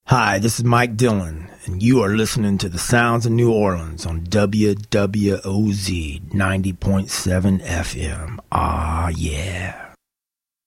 Hi, this is Mike Dillon, and you are listening to the Sounds of New Orleans on WWOZ 90.7 FM. Ah, yeah.